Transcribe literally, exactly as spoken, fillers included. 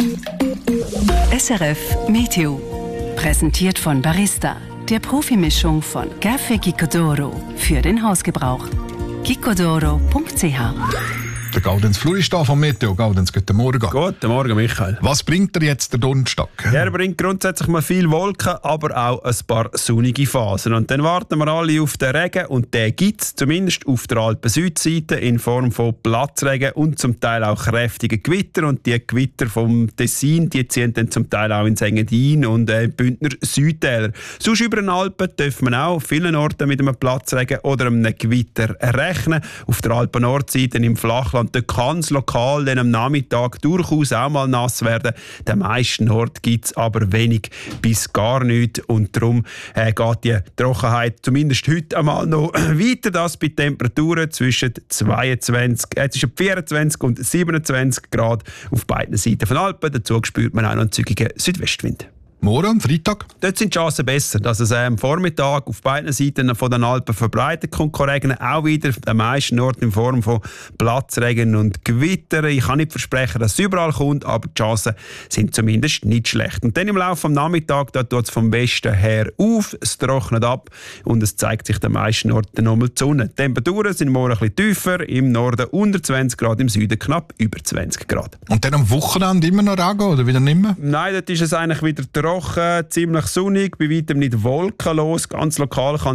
S R F Meteo. Präsentiert von Barista, der Profimischung von Café Gicodoro für den Hausgebrauch. gicodoro punkt c h. Der Gaudenz Flur ist da vom Meteo. Gaudenz, guten Morgen. Guten Morgen, Michael. Was bringt er jetzt der Donnerstag? Ja, er bringt grundsätzlich mal viel Wolken, aber auch ein paar sonnige Phasen. Und dann warten wir alle auf den Regen und den gibt es zumindest auf der Alpen-Südseite in Form von Platzregen und zum Teil auch kräftigen Gewitter. Und die Gewitter vom Tessin, die ziehen dann zum Teil auch ins Engadin und äh, Bündner Südtäler. Sonst über den Alpen dürfen wir auch vielen Orten mit einem Platzregen oder einem Gewitter rechnen. Auf der Alpen-Nordseite im Flachland dort kann es lokal dann am Nachmittag durchaus auch mal nass werden. Den meisten Orten gibt es aber wenig bis gar nichts. Und darum äh, geht die Trockenheit zumindest heute einmal noch weiter. Das bei Temperaturen zwischen, zweiundzwanzig, äh, zwischen vierundzwanzig und siebenundzwanzig Grad auf beiden Seiten von Alpen. Dazu spürt man auch noch einen zügigen Südwestwind. Morgen, am Freitag? Dort sind die Chancen besser, dass es am Vormittag auf beiden Seiten von den Alpen verbreitet kommt, kann regnen. Auch wieder an meisten Orten in Form von Platzregen und Gewitter. Ich kann nicht versprechen, dass es überall kommt, aber die Chancen sind zumindest nicht schlecht. Und dann im Laufe des Nachmittags tut es vom Westen her auf, es trocknet ab und es zeigt sich an meisten Orten nochmal die Sonne. Die Temperaturen sind morgen ein bisschen tiefer, im Norden unter zwanzig Grad, im Süden knapp über zwanzig Grad. Und dann am Wochenende immer noch Regen oder wieder nicht mehr? Nein, dort ist es eigentlich wieder trocken, ziemlich sonnig, bei weitem nicht wolkenlos. Ganz lokal kann